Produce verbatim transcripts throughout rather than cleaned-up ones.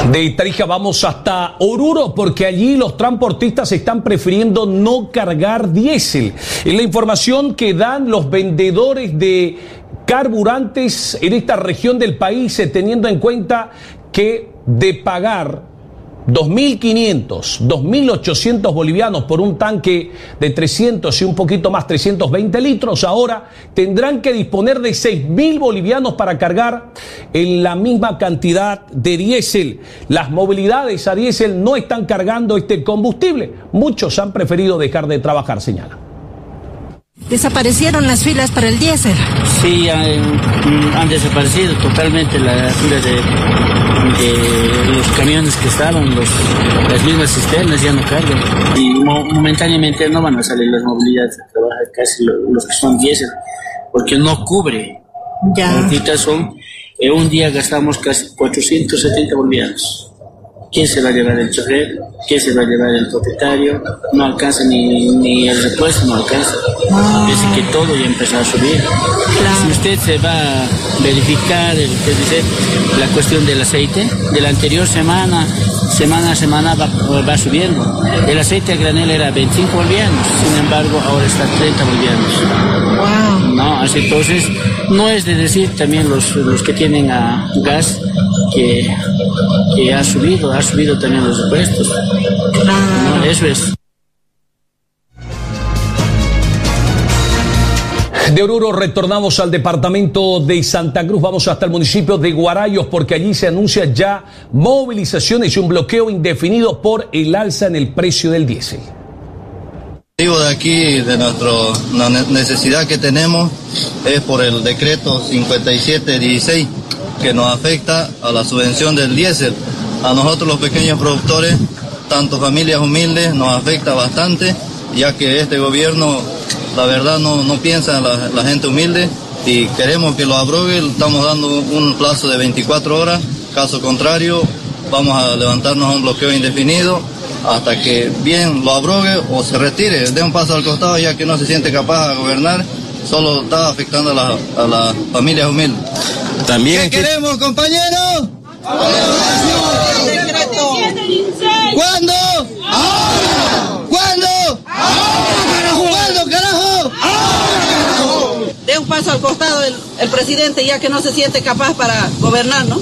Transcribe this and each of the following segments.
De Tarija vamos hasta Oruro porque allí los transportistas están prefiriendo no cargar diésel. Es la información que dan los vendedores de carburantes en esta región del país, teniendo en cuenta que de pagar dos mil quinientos, dos mil ochocientos bolivianos por un tanque de trescientos y un poquito más, trescientos veinte litros, ahora tendrán que disponer de seis mil bolivianos para cargar en la misma cantidad de diésel. Las movilidades a diésel no están cargando este combustible. Muchos han preferido dejar de trabajar, señala. ¿Desaparecieron las filas para el diésel? Sí, han, han desaparecido totalmente las filas de, de los camiones que estaban, los, las mismas cisternas ya no cargan. Y momentáneamente no van a salir las movilidades a trabajar casi los, los que son diésel, porque no cubre. Ya. Ahorita son, en un día gastamos casi cuatrocientos setenta bolivianos. ¿Quién se va a llevar el chofer? ¿Quién se va a llevar el propietario? No alcanza ni, ni el repuesto, no alcanza. Ah. Dice que todo ya empezó a subir. Claro. Si usted se va a verificar el, dice, la cuestión del aceite, de la anterior semana, semana a semana va, va subiendo. El aceite a granel era veinticinco bolivianos, sin embargo ahora está treinta bolivianos. Wow. No, así entonces no es de decir también los, los que tienen a gas que, que ha subido, ha subido también los impuestos. Ah. No, eso es. De Oruro retornamos al departamento de Santa Cruz, vamos hasta el municipio de Guarayos porque allí se anuncia ya movilizaciones y un bloqueo indefinido por el alza en el precio del diésel. El motivo de aquí, de nuestro, la necesidad que tenemos, es por el decreto cincuenta y siete dieciséis que nos afecta a la subvención del diésel. A nosotros los pequeños productores, tanto familias humildes, nos afecta bastante, ya que este gobierno, la verdad, no, no piensa en la, la gente humilde y queremos que lo abrogue. Estamos dando un plazo de veinticuatro horas, caso contrario vamos a levantarnos a un bloqueo indefinido hasta que bien lo abrogue o se retire, dé un paso al costado, ya que no se siente capaz de gobernar, solo está afectando a las a la familias humildes. También ¿Qué queremos, compañeros? ¿Cuándo? ¡Ahora! ¿Cuándo? ¡Ahora! ¿Cuándo, carajo? ¡Ahora! Dé un paso al costado el, el presidente, ya que no se siente capaz para gobernar, ¿no?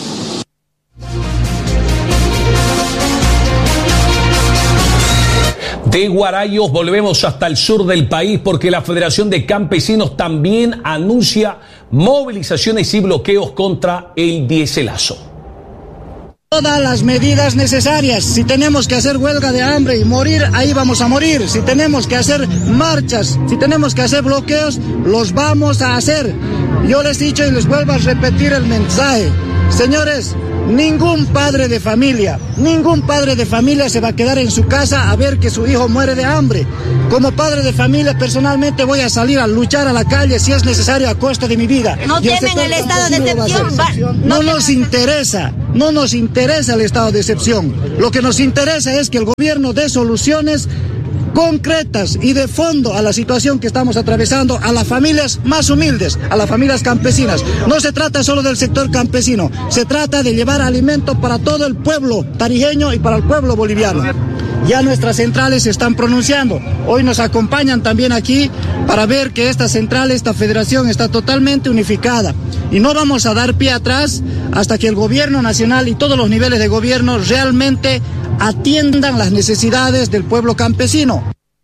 De Guarayos volvemos hasta el sur del país porque la Federación de Campesinos también anuncia movilizaciones y bloqueos contra el diéselazo. Todas las medidas necesarias. Si tenemos que hacer huelga de hambre y morir, ahí vamos a morir. Si tenemos que hacer marchas, si tenemos que hacer bloqueos, los vamos a hacer. Yo les he dicho y les vuelvo a repetir el mensaje. Señores, ningún padre de familia, ningún padre de familia se va a quedar en su casa a ver que su hijo muere de hambre. Como padre de familia, personalmente voy a salir a luchar a la calle si es necesario a costa de mi vida. No temen el estado de excepción. No nos interesa, no nos interesa el estado de excepción. Lo que nos interesa es que el gobierno dé soluciones concretas y de fondo a la situación que estamos atravesando, a las familias más humildes, a las familias campesinas. No se trata solo del sector campesino, se trata de llevar alimento para todo el pueblo tarijeño y para el pueblo boliviano. Ya nuestras centrales se están pronunciando. Hoy nos acompañan también aquí para ver que esta central, esta federación está totalmente unificada. Y no vamos a dar pie atrás hasta que el gobierno nacional y todos los niveles de gobierno realmente atiendan las necesidades del pueblo campesino.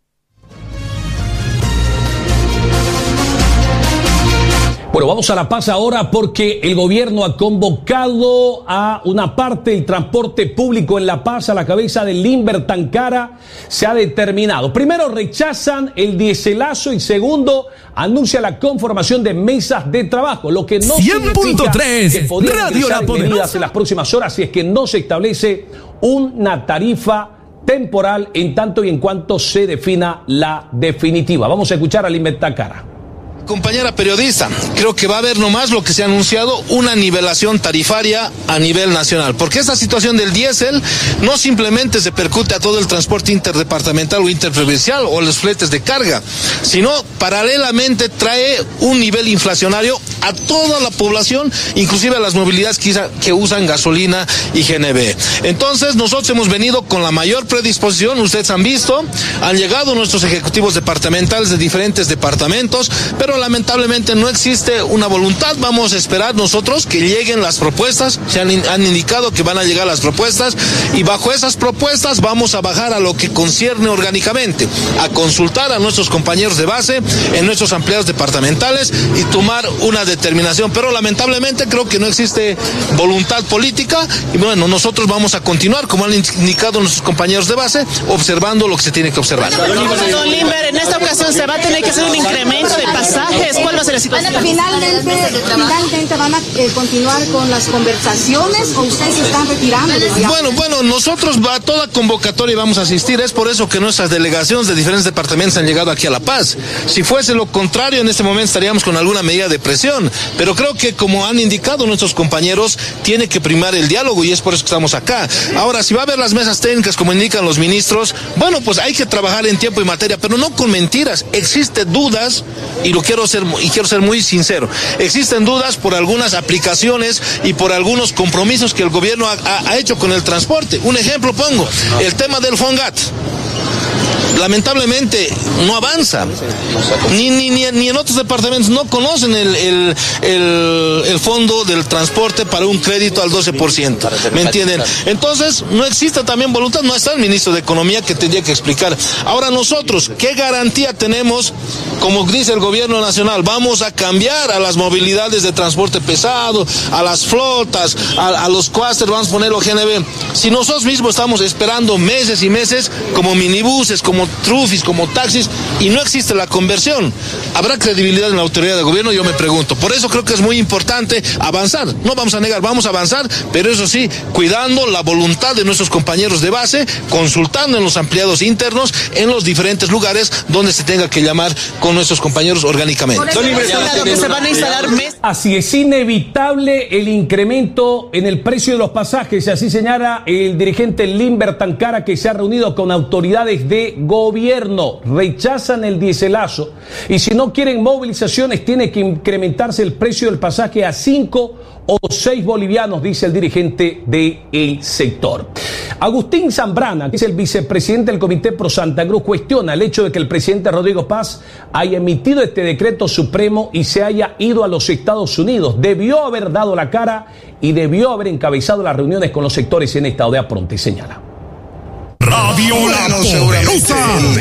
Bueno, vamos a La Paz ahora porque el gobierno ha convocado a una parte del transporte público en La Paz a la cabeza del Limber Tancara. Se ha determinado. Primero, rechazan el diéselazo y segundo, anuncia la conformación de mesas de trabajo, lo que no significa que podrían Radio La ingresar medidas en las próximas horas si es que no se establece una tarifa temporal en tanto y en cuanto se defina la definitiva. Vamos a escuchar al Limber Tancara. Compañera periodista, creo que va a haber nomás lo que se ha anunciado, una nivelación tarifaria a nivel nacional, porque esta situación del diésel no simplemente se percute a todo el transporte interdepartamental o interprovincial o los fletes de carga, sino paralelamente trae un nivel inflacionario a toda la población, inclusive a las movilidades que, que usan gasolina y G N B. Entonces nosotros hemos venido con la mayor predisposición, ustedes han visto, han llegado nuestros ejecutivos departamentales de diferentes departamentos, pero lamentablemente no existe una voluntad. Vamos a esperar nosotros que lleguen las propuestas, se han, han indicado que van a llegar las propuestas y bajo esas propuestas vamos a bajar a lo que concierne orgánicamente, a consultar a nuestros compañeros de base, en nuestros empleados departamentales y tomar una determinación, pero lamentablemente creo que no existe voluntad política y bueno, nosotros vamos a continuar, como han indicado nuestros compañeros de base, observando lo que se tiene que observar. Don Limber, en esta ocasión se va a tener que hacer un incremento de pasajes. ¿Cuál va a ser la situación? Finalmente, finalmente van a eh, continuar con las conversaciones o ustedes se están retirando. Bueno, bueno, nosotros a toda convocatoria vamos a asistir, es por eso que nuestras delegaciones de diferentes departamentos han llegado aquí a La Paz. Si fuese lo contrario, en este momento estaríamos con alguna medida de presión, pero creo que como han indicado nuestros compañeros, tiene que primar el diálogo y es por eso que estamos acá. Ahora, si va a haber las mesas técnicas como indican los ministros, bueno, pues hay que trabajar en tiempo y materia, pero no con mentiras. Existen dudas, y lo quiero ser, y quiero ser muy sincero, existen dudas por algunas aplicaciones y por algunos compromisos que el gobierno ha, ha, ha hecho con el transporte. Un ejemplo pongo, el tema del FONGAT. Lamentablemente no avanza, ni, ni, ni, ni en otros departamentos no conocen el, el, el, el fondo del transporte para un crédito al doce por ciento, ¿me entienden? Entonces no existe también voluntad, no está el ministro de Economía que tendría que explicar. Ahora nosotros, ¿qué garantía tenemos? Como dice el gobierno nacional, vamos a cambiar a las movilidades de transporte pesado, a las flotas, a, a los clusters, vamos a ponerlo G N B. Si nosotros mismos estamos esperando meses y meses como minibuses, como trufis, como taxis, y no existe la conversión, ¿habrá credibilidad en la autoridad de gobierno? Yo me pregunto. Por eso creo que es muy importante avanzar. No vamos a negar, vamos a avanzar, pero eso sí, cuidando la voluntad de nuestros compañeros de base, consultando en los ampliados internos, en los diferentes lugares donde se tenga que llamar con nuestros compañeros orgánicamente. Que se van a instalar mes... Así es inevitable el incremento en el precio de los pasajes, así señala el dirigente Limber Tancara, que se ha reunido con autoridades de gobierno. Rechazan el dieselazo y si no quieren movilizaciones tiene que incrementarse el precio del pasaje a cinco o seis bolivianos, dice el dirigente del sector. Agustín Zambrana, que es el vicepresidente del Comité Pro Santa Cruz, cuestiona el hecho de que el presidente Rodrigo Paz haya emitido este decreto supremo y se haya ido a los Estados Unidos. Debió haber dado la cara y debió haber encabezado las reuniones con los sectores en estado de apronte, señala. Radio La Poderosa,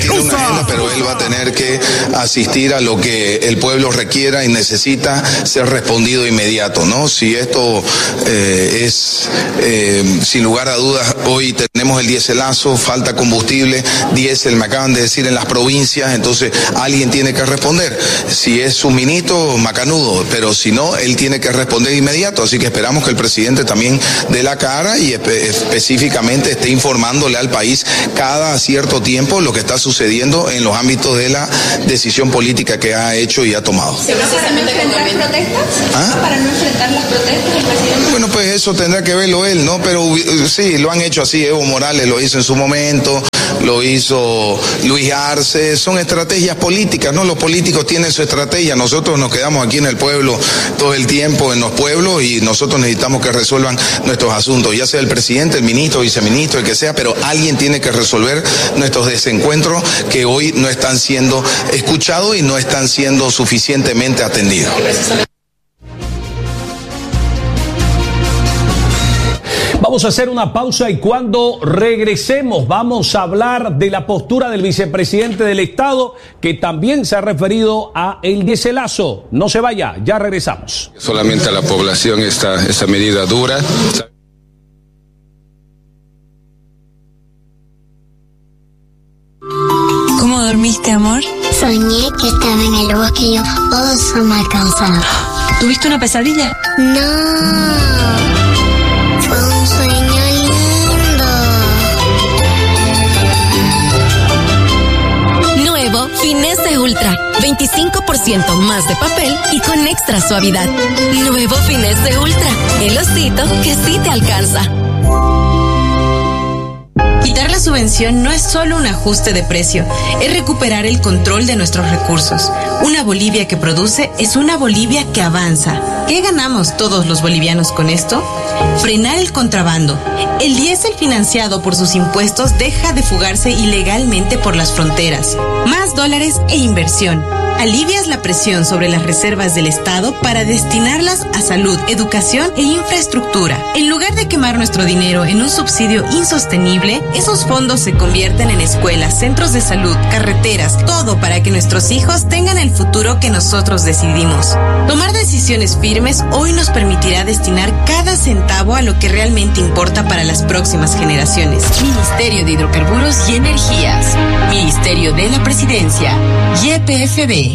pero él va a tener que asistir a lo que el pueblo requiera y necesita ser respondido inmediato, ¿no? Si esto eh, es, eh, sin lugar a dudas, hoy tenemos el dieselazo, falta combustible, diésel, me acaban de decir en las provincias, entonces alguien tiene que responder. Si es suministro, macanudo, pero si no, él tiene que responder inmediato, así que esperamos que el presidente también dé la cara y espe- específicamente esté informándole al país cada cierto tiempo lo que está sucediendo en los ámbitos de la decisión política que ha hecho y ha tomado. ¿Se va a enfrentar las protestas? ¿Ah? ¿Para no enfrentar las protestas del presidente? Bueno, pues eso tendrá que verlo él, ¿no? Pero sí, lo han hecho así, Evo Morales lo hizo en su momento, lo hizo Luis Arce, son estrategias políticas, ¿no? Los políticos tienen su estrategia, nosotros nos quedamos aquí en el pueblo todo el tiempo, en los pueblos, y nosotros necesitamos que resuelvan nuestros asuntos, ya sea el presidente, el ministro, viceministro, el que sea, pero alguien tiene que resolver nuestros desencuentros que hoy no están siendo escuchados y no están siendo suficientemente atendidos. Vamos a hacer una pausa y cuando regresemos vamos a hablar de la postura del vicepresidente del Estado, que también se ha referido a el dieselazo. No se vaya, ya regresamos. Solamente a la población esta, esta medida dura. ¿Cómo dormiste, amor? Soñé que estaba en el bosque y yo, oh, se me alcanzaba. ¿Tuviste una pesadilla? No, fue un sueño lindo. Nuevo Finesse Ultra, veinticinco por ciento más de papel y con extra suavidad. Nuevo Finesse Ultra, el osito que sí te alcanza. Quitar la subvención no es solo un ajuste de precio, es recuperar el control de nuestros recursos. Una Bolivia que produce es una Bolivia que avanza. ¿Qué ganamos todos los bolivianos con esto? Frenar el contrabando. El diésel financiado por sus impuestos deja de fugarse ilegalmente por las fronteras. Más dólares e inversión. Alivias la presión sobre las reservas del Estado para destinarlas a salud, educación e infraestructura. En lugar de quemar nuestro dinero en un subsidio insostenible, esos fondos se convierten en escuelas, centros de salud, carreteras, todo para que nuestros hijos tengan el futuro que nosotros decidimos. Tomar decisiones firmes hoy nos permitirá destinar cada centavo a lo que realmente importa para las próximas generaciones. Ministerio de Hidrocarburos y Energías. Ministerio de la Presidencia. Y P F B.